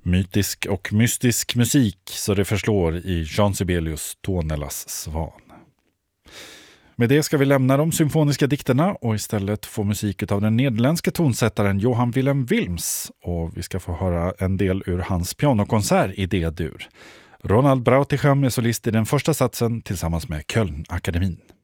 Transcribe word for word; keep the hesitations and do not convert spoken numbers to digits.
Mytisk och mystisk musik så det förslår i Jean Sibelius Tuonelas Svan. Med det ska vi lämna de symfoniska dikterna och istället få musik av den nederländska tonsättaren Johan Willem Wilms, och vi ska få höra en del ur hans pianokonsert i D-dur. Ronald Brautigam är solist i den första satsen tillsammans med Köln-akademin.